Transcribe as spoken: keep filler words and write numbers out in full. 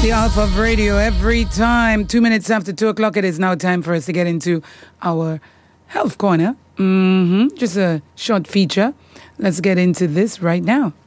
the Alpha of Radio every time. Two minutes after two o'clock, it is now time for us to get into our health corner. Mm-hmm. Just a short feature. Let's get into this right now.